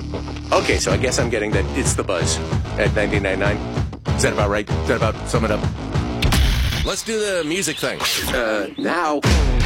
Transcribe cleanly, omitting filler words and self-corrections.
Okay, so I guess I'm getting that it's the buzz at 99.9. Is that about right? Is that about sum it up? Let's do the music thing. Now.